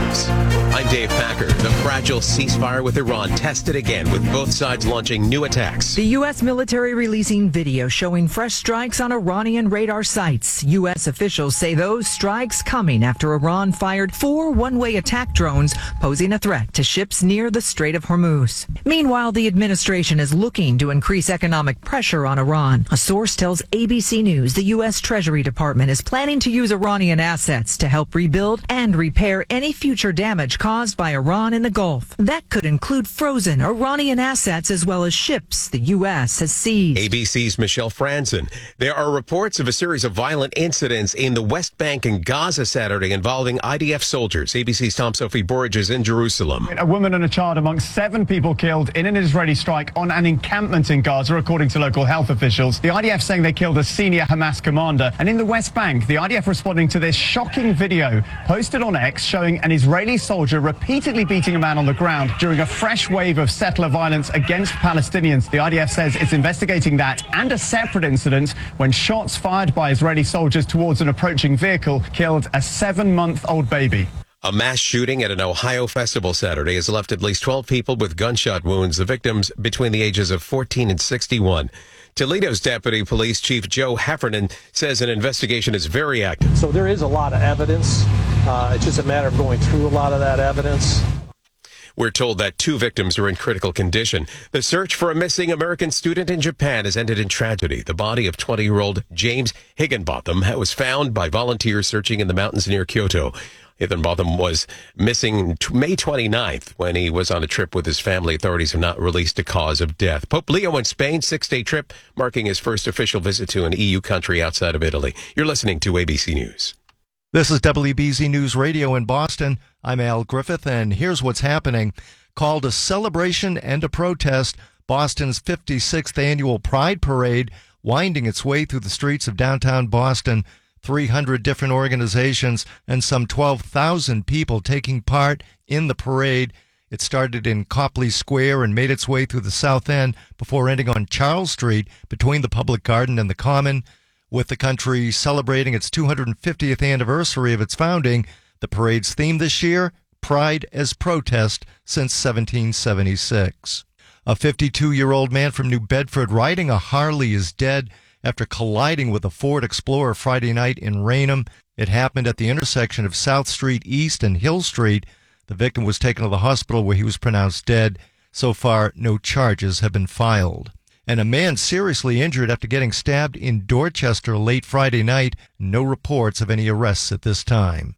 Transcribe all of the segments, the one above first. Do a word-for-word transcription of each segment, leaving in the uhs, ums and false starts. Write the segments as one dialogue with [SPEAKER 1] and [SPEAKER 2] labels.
[SPEAKER 1] News. I'm Dave Packer. The fragile ceasefire with Iran tested again, with both sides launching new attacks.
[SPEAKER 2] The U S military releasing video showing fresh strikes on Iranian radar sites. U S officials say those strikes coming after Iran fired four one-way attack drones, posing a threat to ships near the Strait of Hormuz. Meanwhile, the administration is looking to increase economic pressure on Iran. A source tells A B C News the U S Treasury Department is planning to use Iranian assets to help rebuild and repair any future damage caused by Iran in the Gulf. That could include frozen Iranian assets as well as ships the U S has seized.
[SPEAKER 1] A B C's Michelle Franzen. There are reports of a series of violent incidents in the West Bank and Gaza Saturday involving I D F soldiers. A B C's Tom Sophie Burridge is in Jerusalem.
[SPEAKER 3] A woman and a child among seven people killed in an Israeli strike on an encampment in Gaza, according to local health officials. The I D F saying they killed a senior Hamas commander. And in the West Bank, the I D F responding to this shocking video posted on X showing an Israeli soldier repeatedly beating a man on the ground during a fresh wave of settler violence against Palestinians. The I D F says it's investigating that and a separate incident when shots fired by Israeli soldiers towards an approaching vehicle killed a seven-month-old baby.
[SPEAKER 1] A mass shooting at an Ohio festival Saturday has left at least twelve people with gunshot wounds, the victims between the ages of fourteen and sixty-one. Toledo's Deputy Police Chief Joe Heffernan says an investigation is very active.
[SPEAKER 4] So there is a lot of evidence. Uh, it's just a matter of going through a lot of that evidence.
[SPEAKER 1] We're told that two victims are in critical condition. The search for a missing American student in Japan has ended in tragedy. The body of twenty-year-old James Higginbotham was found by volunteers searching in the mountains near Kyoto. Higginbotham was missing May twenty-ninth when he was on a trip with his family. Authorities have not released a cause of death. Pope Leo in Spain, six-day trip, marking his first official visit to an E U country outside of Italy. You're listening to A B C News.
[SPEAKER 5] This is W B Z News Radio in Boston. I'm Al Griffith, and here's what's happening. Called a celebration and a protest, Boston's fifty-sixth annual Pride Parade winding its way through the streets of downtown Boston. three hundred different organizations and some twelve thousand people taking part in the parade. It started in Copley Square and made its way through the South End before ending on Charles Street between the Public Garden and the Common. With the country celebrating its two hundred fiftieth anniversary of its founding, the parade's theme this year, Pride as Protest since seventeen seventy-six. A fifty-two-year-old man from New Bedford riding a Harley is dead after colliding with a Ford Explorer Friday night in Raynham. It happened at the intersection of South Street East and Hill Street. The victim was taken to the hospital where he was pronounced dead. So far, no charges have been filed. And a man seriously injured after getting stabbed in Dorchester late Friday night. No reports of any arrests at this time.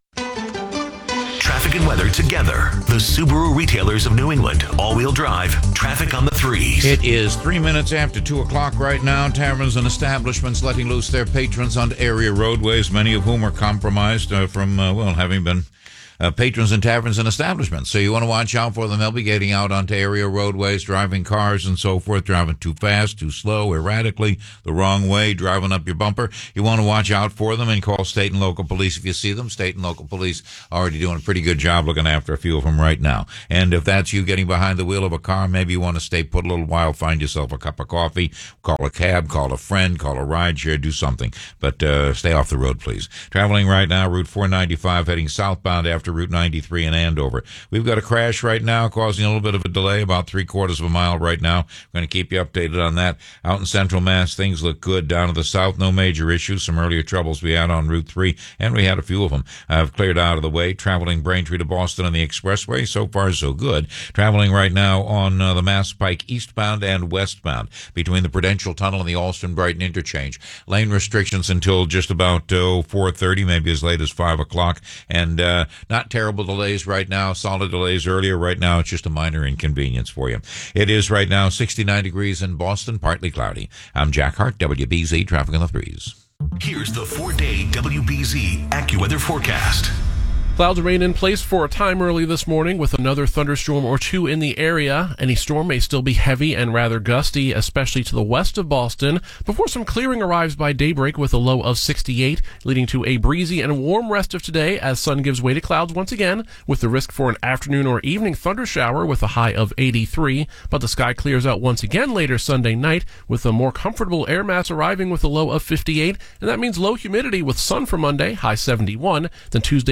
[SPEAKER 6] Traffic and weather together. The Subaru retailers of New England. All-wheel drive. Traffic on the threes.
[SPEAKER 7] It is three minutes after two o'clock right now. Taverns and establishments letting loose their patrons onto area roadways, many of whom are compromised uh, from, uh, well, having been Uh, patrons and taverns and establishments. So you want to watch out for them. They'll be getting out onto area roadways, driving cars and so forth, driving too fast, too slow, erratically, the wrong way, driving up your bumper. You want to watch out for them and call state and local police if you see them. State and local police already doing a pretty good job looking after a few of them right now. And if that's you getting behind the wheel of a car, maybe you want to stay put a little while, find yourself a cup of coffee, call a cab, call a friend, call a ride share, do something. But uh, stay off the road, please. Traveling right now, Route four ninety-five heading southbound after Route ninety-three in Andover. We've got a crash right now causing a little bit of a delay, about three quarters of a mile right now. We're going to keep you updated on that. Out in Central Mass, things look good. Down to the south, no major issues. Some earlier troubles we had on Route three, and we had a few of them. I've cleared out of the way. Traveling Braintree to Boston on the expressway, so far so good. Traveling right now on uh, the Mass Pike eastbound and westbound between the Prudential Tunnel and the Alston-Brighton interchange. Lane restrictions until just about uh, four thirty, maybe as late as five o'clock, and uh, not terrible delays right now, solid delays earlier. Right now, it's just a minor inconvenience for you. It is right now sixty-nine degrees in Boston, partly cloudy. I'm Jack Hart, W B Z Traffic on the Threes.
[SPEAKER 6] Here's the four-day W B Z AccuWeather forecast.
[SPEAKER 8] Clouds remain in place for a time early this morning with another thunderstorm or two in the area. Any storm may still be heavy and rather gusty, especially to the west of Boston, before some clearing arrives by daybreak with a low of sixty-eight, leading to a breezy and warm rest of today as sun gives way to clouds once again, with the risk for an afternoon or evening thunder shower with a high of eighty-three. But the sky clears out once again later Sunday night with a more comfortable air mass arriving with a low of fifty-eight, and that means low humidity with sun for Monday, high seventy-one. Then Tuesday and Wednesday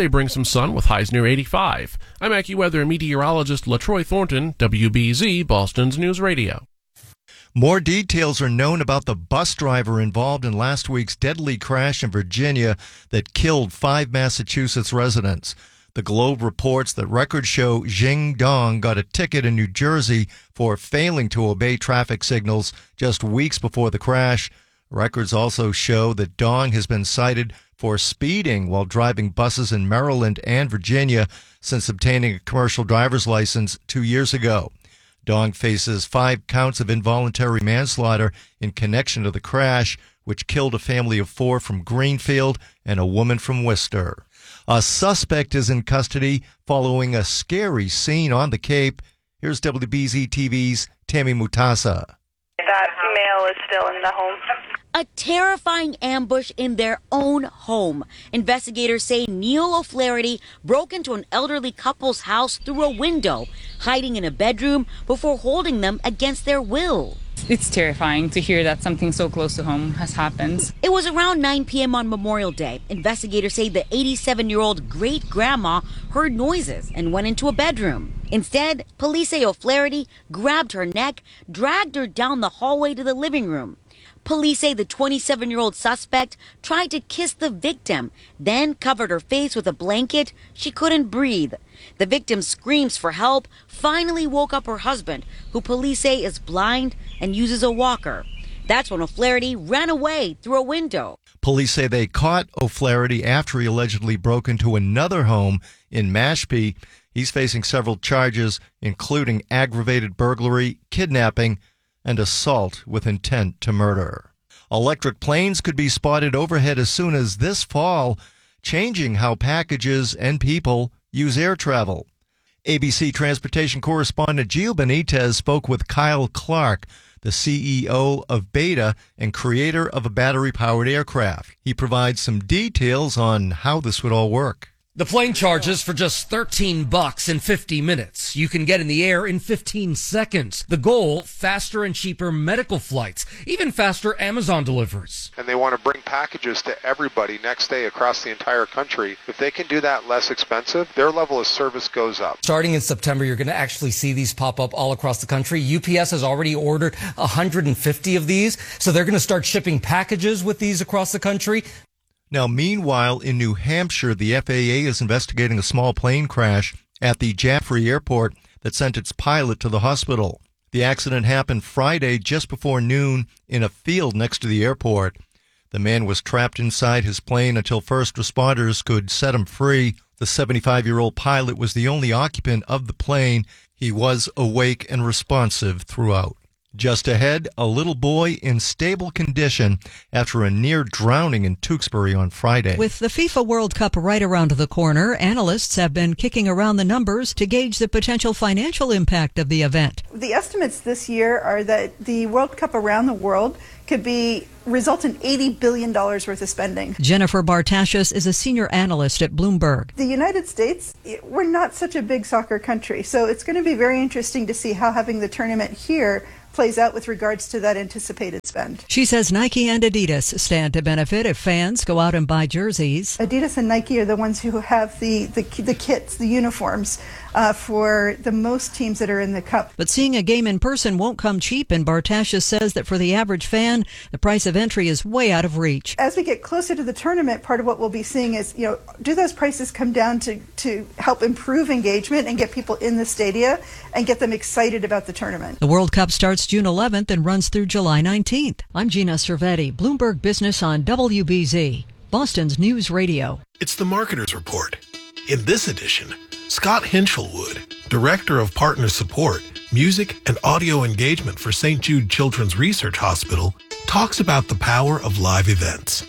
[SPEAKER 8] Wednesday brings some sun with highs near eighty-five. I'm AccuWeather and meteorologist LaTroy Thornton, W B Z, Boston's News Radio.
[SPEAKER 5] More details are known about the bus driver involved in last week's deadly crash in Virginia that killed five Massachusetts residents. The Globe reports that records show Jing Dong got a ticket in New Jersey for failing to obey traffic signals just weeks before the crash. Records also show that Dong has been cited for speeding while driving buses in Maryland and Virginia since obtaining a commercial driver's license two years ago. Dong faces five counts of involuntary manslaughter in connection to the crash, which killed a family of four from Greenfield and a woman from Worcester. A suspect is in custody following a scary scene on the Cape. Here's W B Z T V's Tammy Mutasa.
[SPEAKER 9] That male is still in the home.
[SPEAKER 10] A terrifying ambush in their own home. Investigators say Neil O'Flaherty broke into an elderly couple's house through a window, hiding in a bedroom before holding them against their will.
[SPEAKER 11] It's terrifying to hear that something so close to home has happened.
[SPEAKER 10] It was around nine p.m. on Memorial Day. Investigators say the eighty-seven-year-old great-grandma heard noises and went into a bedroom. Instead, police say O'Flaherty grabbed her neck, dragged her down the hallway to the living room. Police say the twenty-seven-year-old suspect tried to kiss the victim, then covered her face with a blanket. She couldn't breathe. The victim's screams for help finally woke up her husband, who police say is blind and uses a walker. That's when O'Flaherty ran away through a window.
[SPEAKER 5] Police say they caught O'Flaherty after he allegedly broke into another home in Mashpee. He's facing several charges, including aggravated burglary, kidnapping, and assault with intent to murder. Electric planes could be spotted overhead as soon as this fall, changing how packages and people use air travel. A B C transportation correspondent Gio Benitez spoke with Kyle Clark, the C E O of Beta and creator of a battery-powered aircraft. He provides some details on how this would all work.
[SPEAKER 12] The plane charges for just thirteen bucks in fifty minutes. You can get in the air in fifteen seconds. The goal, faster and cheaper medical flights, even faster Amazon deliveries.
[SPEAKER 13] And they want to bring packages to everybody next day across the entire country. If they can do that less expensive, their level of service goes up.
[SPEAKER 12] Starting in September, you're going to actually see these pop up all across the country. U P S has already ordered one hundred fifty of these, so they're going to start shipping packages with these across the country.
[SPEAKER 5] Now, meanwhile, in New Hampshire, the F A A is investigating a small plane crash at the Jaffrey Airport that sent its pilot to the hospital. The accident happened Friday just before noon in a field next to the airport. The man was trapped inside his plane until first responders could set him free. The seventy-five-year-old pilot was the only occupant of the plane. He was awake and responsive throughout. Just ahead, a little boy in stable condition after a near drowning in Tewksbury on Friday.
[SPEAKER 14] With the FIFA World Cup right around the corner, analysts have been kicking around the numbers to gauge the potential financial impact of the event.
[SPEAKER 15] The estimates this year are that the World Cup around the world could be result in eighty billion dollars worth of spending.
[SPEAKER 14] Jennifer Bartashis is a senior analyst at Bloomberg.
[SPEAKER 15] The United States, we're not such a big soccer country, so it's going to be very interesting to see how having the tournament here plays out with regards to that anticipated spend.
[SPEAKER 14] She says Nike and Adidas stand to benefit if fans go out and buy jerseys.
[SPEAKER 15] Adidas and Nike are the ones who have the, the, the kits, the uniforms uh, for the most teams that are in the Cup.
[SPEAKER 14] But seeing a game in person won't come cheap, and Bartashis says that for the average fan, the price of entry is way out of reach.
[SPEAKER 15] As we get closer to the tournament, part of what we'll be seeing is, you know, do those prices come down to, to help improve engagement and get people in the stadia and get them excited about the tournament?
[SPEAKER 14] The World Cup starts June eleventh and runs through July nineteenth. I'm Gina Cervetti, Bloomberg Business on W B Z, Boston's News Radio.
[SPEAKER 16] It's the Marketer's Report. In this edition, Scott Hinchelwood, Director of Partner Support, Music and Audio Engagement for Saint Jude Children's Research Hospital, talks about the power of live events.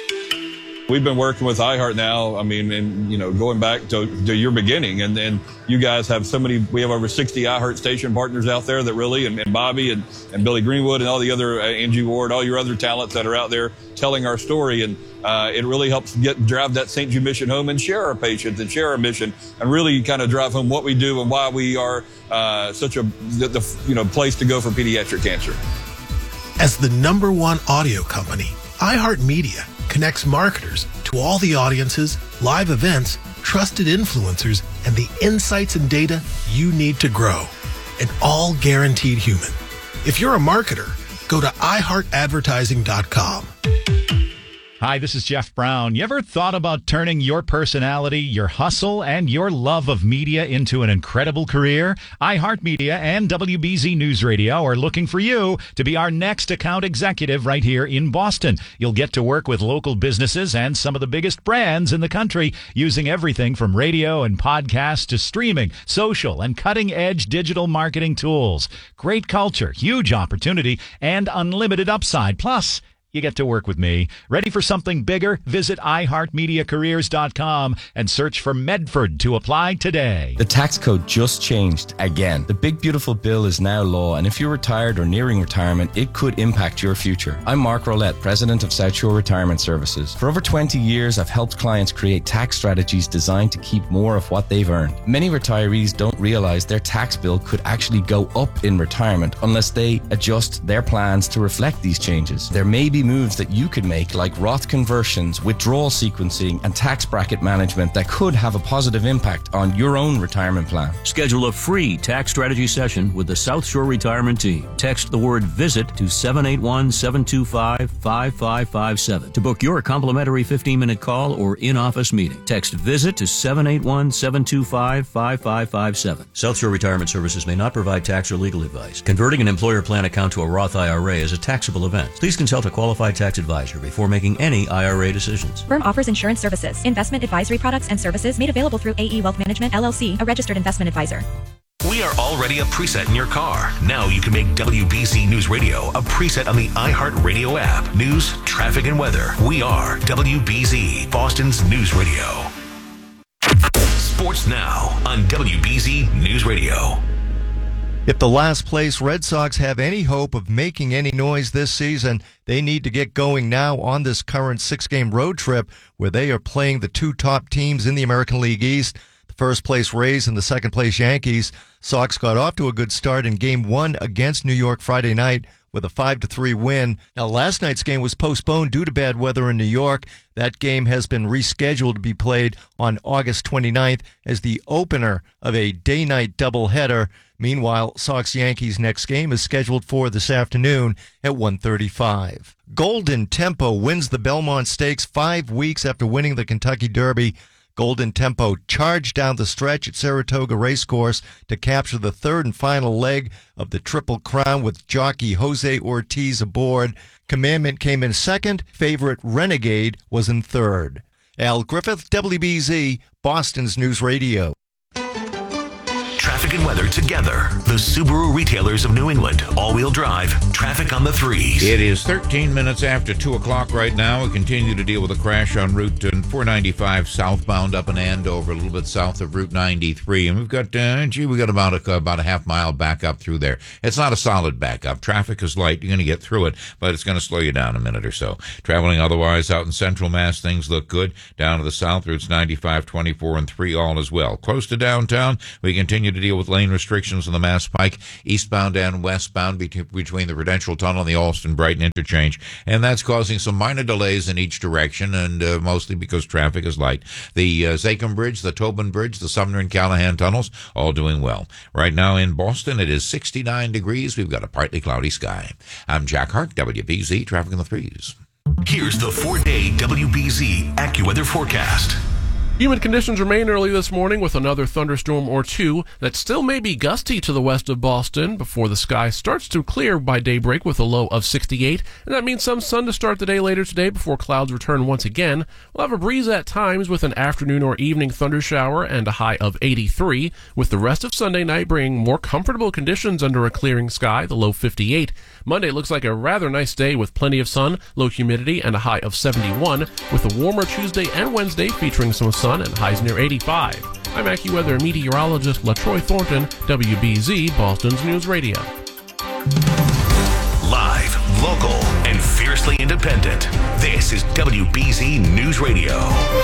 [SPEAKER 17] We've been working with iHeart now, I mean, and, you know, going back to, to your beginning, and then you guys have so many, we have over sixty iHeart station partners out there that really, and, and Bobby and, and Billy Greenwood and all the other, uh, Angie Ward, all your other talents that are out there telling our story, and uh, it really helps get drive that Saint Jude mission home and share our patients and share our mission, and really kind of drive home what we do and why we are uh, such a, the, the, you know, place to go for pediatric cancer.
[SPEAKER 16] As the number one audio company, iHeartMedia connects marketers to all the audiences, live events, trusted influencers, and the insights and data you need to grow. And all guaranteed human. If you're a marketer, go to i heart advertising dot com.
[SPEAKER 18] Hi, this is Jeff Brown. You ever thought about turning your personality, your hustle, and your love of media into an incredible career? iHeartMedia and W B Z News Radio are looking for you to be our next account executive right here in Boston. You'll get to work with local businesses and some of the biggest brands in the country using everything from radio and podcasts to streaming, social, and cutting-edge digital marketing tools. Great culture, huge opportunity, and unlimited upside. Plus, you get to work with me. Ready for something bigger? Visit i heart media careers dot com and search for Medford to apply today.
[SPEAKER 19] The tax code just changed again. The Big Beautiful Bill is now law, and if you're retired or nearing retirement, it could impact your future. I'm Mark Rolette, President of South Shore Retirement Services. For over twenty years, I've helped clients create tax strategies designed to keep more of what they've earned. Many retirees don't realize their tax bill could actually go up in retirement unless they adjust their plans to reflect these changes. There may be moves that you could make, like Roth conversions, withdrawal sequencing, and tax bracket management that could have a positive impact on your own retirement plan.
[SPEAKER 20] Schedule a free tax strategy session with the South Shore Retirement Team. Text the word VISIT to seven eight one, seven two five, five five five seven to book your complimentary fifteen-minute call or in-office meeting. Text VISIT to seven eight one, seven two five, five five five seven. South Shore Retirement Services may not provide tax or legal advice. Converting an employer plan account to a Roth I R A is a taxable event. Please consult a qualified tax advisor before making any I R A decisions.
[SPEAKER 21] Firm offers insurance services, investment advisory products and services made available through A E Wealth Management, L L C, a registered investment advisor.
[SPEAKER 6] We are already a preset in your car. Now you can make W B Z News Radio a preset on the iHeartRadio app. News, traffic, and weather. We are W B Z, Boston's news radio. Sports now on W B Z News Radio.
[SPEAKER 5] If the last place Red Sox have any hope of making any noise this season, they need to get going now on this current six-game road trip where they are playing the two top teams in the American League East, the first-place Rays and the second-place Yankees. Sox got off to a good start in Game one against New York Friday night with a five to three win. Now, last night's game was postponed due to bad weather in New York. That game has been rescheduled to be played on August twenty-ninth as the opener of a day-night doubleheader. Meanwhile, Sox-Yankees' next game is scheduled for this afternoon at one thirty-five. Golden Tempo wins the Belmont Stakes five weeks after winning the Kentucky Derby. Golden Tempo charged down the stretch at Saratoga Racecourse to capture the third and final leg of the Triple Crown with jockey Jose Ortiz aboard. Commandment came in second. Favorite Renegade was in third. Al Griffith, W B Z, Boston's News Radio.
[SPEAKER 6] Traffic and weather together. The Subaru retailers of New England. All-wheel drive. Traffic on the threes.
[SPEAKER 7] It is thirteen minutes after two o'clock right now. We continue to deal with a crash on Route four ninety-five southbound up in Andover, a little bit south of Route ninety-three. And we've got, uh, gee, we got about a, about a half mile back up through there. It's not a solid backup. Traffic is light. You're going to get through it, but it's going to slow you down a minute or so. Traveling otherwise out in Central Mass, things look good. Down to the south, Routes ninety-five, twenty-four, and three all as well. Close to downtown, we continue to deal with lane restrictions on the Mass Pike, eastbound and westbound between the Prudential Tunnel and the Alston-Brighton interchange, and that's causing some minor delays in each direction, and uh, mostly because traffic is light. The uh, Zachem Bridge, the Tobin Bridge, the Sumner and Callahan tunnels, all doing well. Right now in Boston, it is sixty-nine degrees. We've got a partly cloudy sky. I'm Jack Hart, W B Z, Traffic in the Threes.
[SPEAKER 6] Here's the four-day W B Z AccuWeather forecast.
[SPEAKER 8] Humid conditions remain early this morning with another thunderstorm or two that still may be gusty to the west of Boston before the sky starts to clear by daybreak with a low of sixty-eight. And that means some sun to start the day later today before clouds return once again. We'll have a breeze at times with an afternoon or evening thundershower and a high of eighty-three, with the rest of Sunday night bringing more comfortable conditions under a clearing sky, the low fifty-eight. Monday looks like a rather nice day with plenty of sun, low humidity, and a high of seventy-one, with a warmer Tuesday and Wednesday featuring some sun and highs near eighty-five. I'm AccuWeather meteorologist LaTroy Thornton, W B Z, Boston's News Radio.
[SPEAKER 6] Live, local, and fiercely independent. This is W B Z News Radio.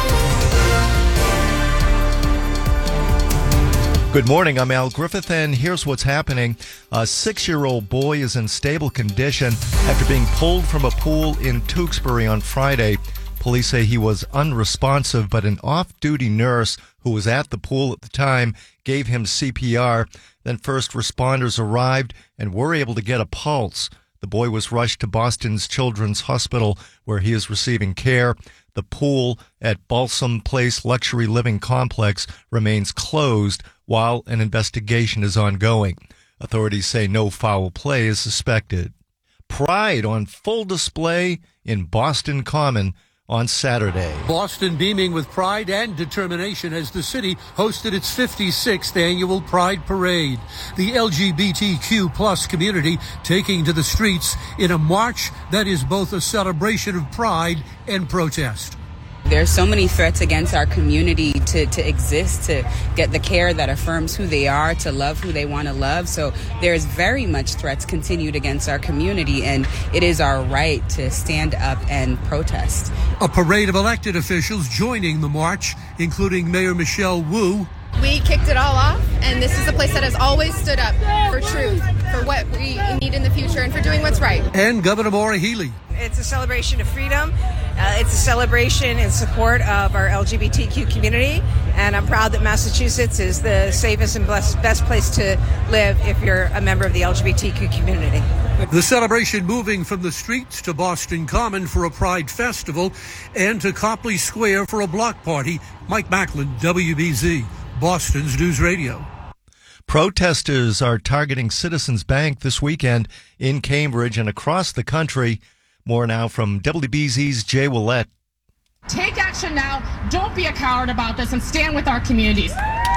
[SPEAKER 5] Good morning, I'm Al Griffith, and here's what's happening. A six-year-old boy is in stable condition after being pulled from a pool in Tewksbury on Friday. Police say he was unresponsive, but an off-duty nurse who was at the pool at the time, gave him C P R. Then first responders arrived and were able to get a pulse. The boy was rushed to Boston's Children's Hospital, where he is receiving care. The pool at Balsam Place Luxury Living Complex remains closed while an investigation is ongoing. Authorities say no foul play is suspected. Pride on full display in Boston Common on Saturday.
[SPEAKER 2] Boston beaming with pride and determination as the city hosted its fifty-sixth annual Pride Parade. The L G B T Q plus community taking to the streets in a march that is both a celebration of pride and protest.
[SPEAKER 22] There's so many threats against our community to, to exist, to get the care that affirms who they are, to love who they want to love. So there's very much threats continued against our community, and it is our right to stand up and protest.
[SPEAKER 2] A parade of elected officials joining the march, including Mayor Michelle Wu.
[SPEAKER 23] We kicked it all off, and this is a place that has always stood up for truth, for what we need in the future, and for doing what's right.
[SPEAKER 2] And Governor Maura Healey.
[SPEAKER 24] It's a celebration of freedom. Uh, it's a celebration in support of our L G B T Q community, and I'm proud that Massachusetts is the safest and best, best place to live if you're a member of the L G B T Q community.
[SPEAKER 2] The celebration moving from the streets to Boston Common for a Pride Festival and to Copley Square for a block party. Mike Macklin, W B Z, Boston's News Radio.
[SPEAKER 5] Protesters are targeting Citizens Bank this weekend in Cambridge and across the country. More now from W B Z's Jay Willett.
[SPEAKER 25] Take action now. Don't be a coward about this and stand with our communities.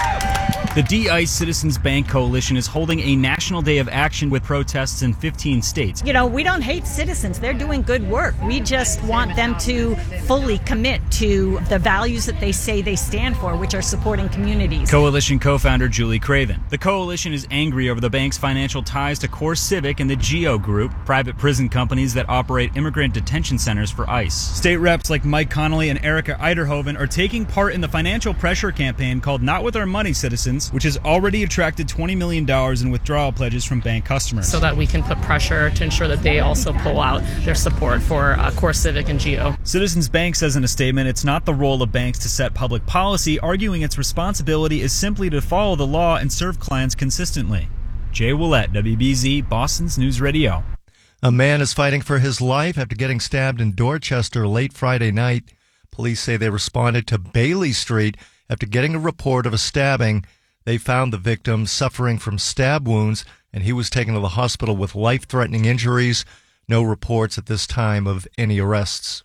[SPEAKER 26] The D-ICE Citizens Bank Coalition is holding a national day of action with protests in fifteen states.
[SPEAKER 27] You know, we don't hate citizens. They're doing good work. We just want them to fully commit to the values that they say they stand for, which are supporting communities.
[SPEAKER 26] Coalition co-founder Julie Craven. The coalition is angry over the bank's financial ties to Core Civic and the GEO Group, private prison companies that operate immigrant detention centers for ICE. State reps like Mike Connolly and Erica Eiderhoven are taking part in the financial pressure campaign called Not With Our Money, Citizens, which has already attracted twenty million dollars in withdrawal pledges from bank customers.
[SPEAKER 25] So that we can put pressure to ensure that they also pull out their support for uh, Core Civic and GEO.
[SPEAKER 26] Citizens Bank says in a statement it's not the role of banks to set public policy, arguing its responsibility is simply to follow the law and serve clients consistently. Jay Willett, W B Z, Boston's News Radio.
[SPEAKER 5] A man is fighting for his life after getting stabbed in Dorchester late Friday night. Police say they responded to Bailey Street after getting a report of a stabbing. They found the victim suffering from stab wounds, and he was taken to the hospital with life-threatening injuries. No reports at this time of any arrests.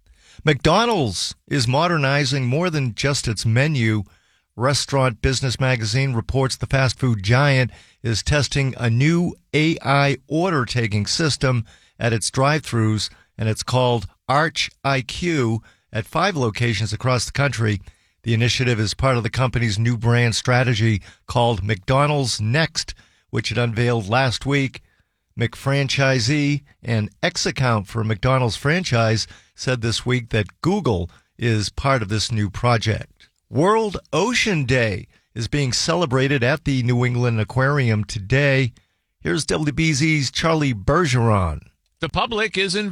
[SPEAKER 5] McDonald's is modernizing more than just its menu. Restaurant Business Magazine reports the fast food giant is testing a new A I order-taking system at its drive-thrus, and it's called Arch I Q at five locations across the country. The initiative is part of the company's new brand strategy called McDonald's Next, which it unveiled last week. McFranchisee and ex-account for a McDonald's franchise said this week that Google is part of this new project. World Ocean Day is being celebrated at the New England Aquarium today. Here's W B Z's Charlie Bergeron.
[SPEAKER 28] The public is in